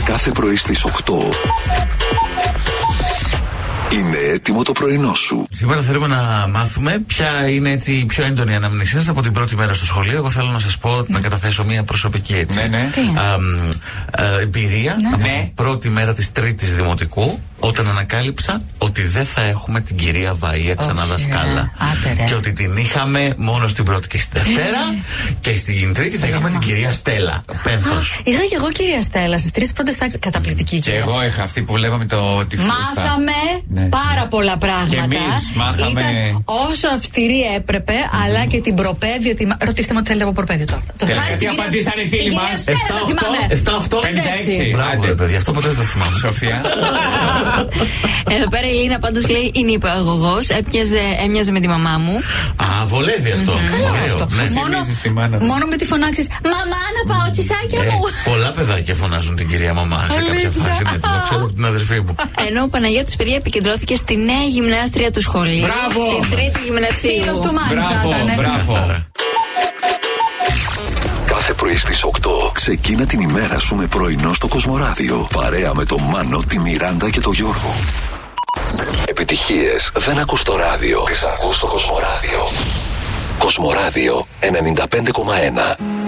Κάθε πρωί στις 8. Είναι έτοιμο το πρωινό σου. Σήμερα θέλουμε να μάθουμε ποια είναι έτσι η πιο έντονη αναμνησία σας από την πρώτη μέρα στο σχολείο. Εγώ θέλω να σας πω, να καταθέσω μια προσωπική έτσι. Εμπειρία από την πρώτη μέρα της τρίτης δημοτικού, όταν ανακάλυψα ότι δεν θα έχουμε την κυρία Βαΐα ξανά δασκάλα. Και ότι την είχαμε μόνο στην πρώτη και στη Δευτέρα και στην τρίτη θα είχαμε την κυρία Στέλλα. Πένθος. Είχα και εγώ κυρία Στέλλα στις τρεις πρώτες τάξεις. Καταπληκτική. Και εγώ είχα αυτή που βλέπαμε τη φούστα. Μάθαμε πάρα πολλά πράγματα. Και εμείς μάθαμε. Ήταν όσο αυστηρή έπρεπε, αλλά και την προπαίδεια. Ρωτήστε με ό,τι θέλετε από προπαίδεια τώρα. Τι απαντήσανε οι φίλοι μας? 7-8. 56. Μπράβο, ρε παιδί, αυτό ποτέ δεν το θυμάμαι. Σοφία. Εδώ πέρα η Λίνα πάντως λέει είναι υπηαγωγός. Έμοιαζε με τη μαμά μου. Α, βολεύει αυτό. Μόνο με τη φωνάξεις μαμά να πάω τσισάκια μου. Πολλά παιδάκια φωνάζουν την κυρία μαμά σε κάποια φάση. Ναι, το ξέρω από την αδερφή μου. Ενώ ο Παναγιώτης, παιδιά, επικεντρώθηκε στη νέα γυμνάστρια του σχολείου. Μπράβο! Στην τρίτη γυμνασίου. Φίλος του Μάνη θα ήταν. Μπράβο. Κάθε πρωί στις 8 ξεκίνα την ημέρα σου με πρωινό στο Κοσμοράδιο. Παρέα με τον Μάνο, τη Μιράντα και τον Γιώργο. Επιτυχίες δεν ακούς στο ράδιο. Τις ακούς στο Κοσμοράδιο. Κοσμοράδιο 95,1.